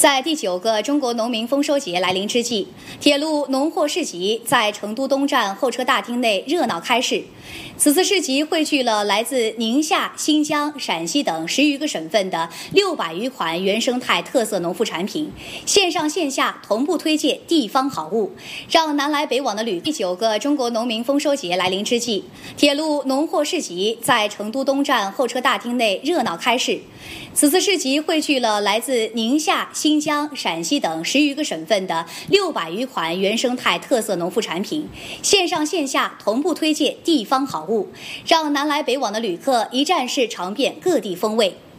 在第9个中国农民丰收节来临之际，铁路农货市集在成都东站候车大厅内热闹开市。此次市集汇聚了来自宁夏、新疆、陕西等10余个省份的600余款原生态特色农副产品，线上线下同步推介地方好物，让南来北往的旅客。第9个中国农民丰收节来临之际，铁路农货市集在成都东站候车大厅内热闹开市。此次市集汇聚了来自宁夏、新疆、陕西等10余个省份的600余款原生态特色农副产品，线上线下同步推介地方好物，让南来北往的旅客一站式尝遍各地风味。